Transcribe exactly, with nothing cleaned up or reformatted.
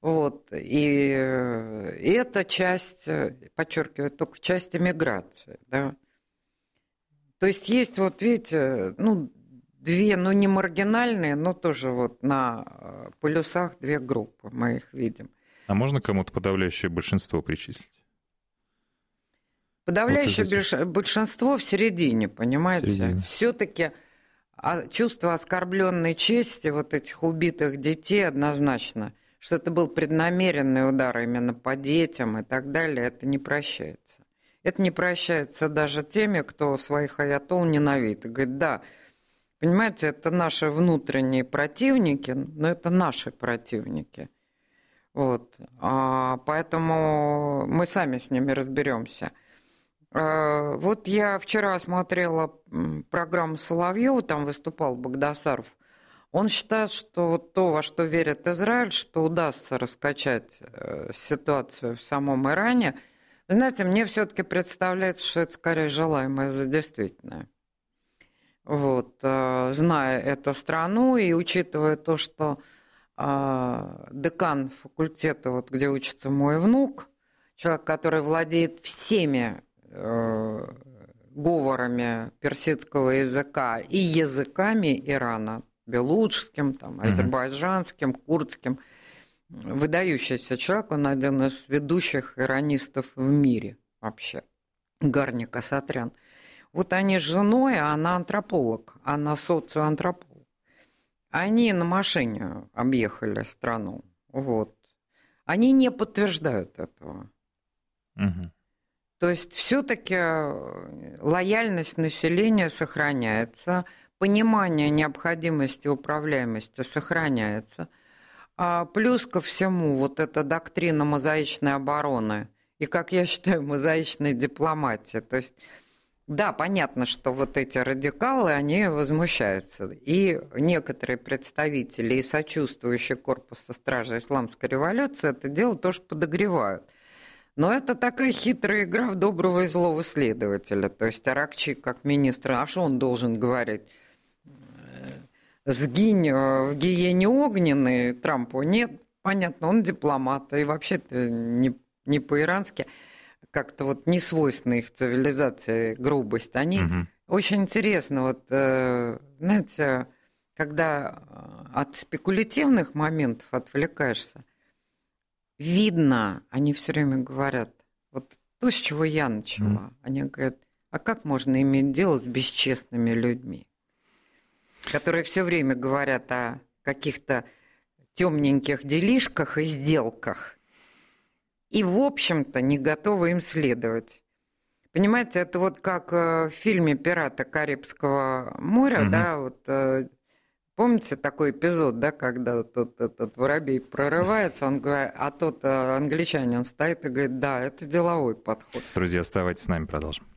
Вот. И, и это часть, подчеркиваю, только часть эмиграции. Да? То есть есть, вот видите, ну, две, ну не маргинальные, но тоже вот на полюсах две группы, мы их видим. А можно кому-то подавляющее большинство причислить? Подавляющее вот этих... большинство в середине, понимаете? Все-таки чувство оскорбленной чести вот этих убитых детей однозначно, что это был преднамеренный удар именно по детям и так далее, это не прощается. Это не прощается даже теми, кто своих аятол ненавидит. И говорит, да, понимаете, это наши внутренние противники, но это наши противники. Вот. А поэтому мы сами с ними разберемся. Вот я вчера смотрела программу Соловьева, там выступал Багдасаров. Он считает, что то, во что верит Израиль, что удастся раскачать ситуацию в самом Иране. Вы знаете, мне все-таки представляется, что это скорее желаемое за действительное. Вот, зная эту страну и учитывая то, что декан факультета, вот, где учится мой внук, человек, который владеет всеми говорами персидского языка и языками Ирана, белуджским, там, азербайджанским, курдским, выдающийся человек, он один из ведущих иранистов в мире вообще, Гарни Касатрян. Вот они с женой, а она антрополог, она социоантрополог. Они на машине объехали страну, вот. Они не подтверждают этого. Угу. То есть все-таки лояльность населения сохраняется, понимание необходимости управляемости сохраняется. А плюс ко всему вот эта доктрина мозаичной обороны и, как я считаю, мозаичной дипломатии. То есть, да, понятно, что вот эти радикалы, они возмущаются. И некоторые представители и сочувствующие корпуса стражи исламской революции это дело тоже подогревают. Но это такая хитрая игра в доброго и злого следователя. То есть Аракчи, как министр, а что он должен говорить? Сгинь в гиене огненной Трампу. Нет, понятно, он дипломат. И вообще-то не, не по-ирански, как-то вот не свойственна их цивилизации грубость. Они угу. очень интересно, вот, знаете, когда от спекулятивных моментов отвлекаешься, видно, они все время говорят, вот то, с чего я начала. Mm. Они говорят, а как можно иметь дело с бесчестными людьми, которые все время говорят о каких-то темненьких делишках и сделках, и, в общем-то, не готовы им следовать. Понимаете, это вот как в фильме «Пираты Карибского моря», mm-hmm. да, вот... Помните такой эпизод, да, когда тот этот воробей прорывается, он говорит, а тот англичанин стоит и говорит, да, это деловой подход. Друзья, оставайтесь с нами, продолжим.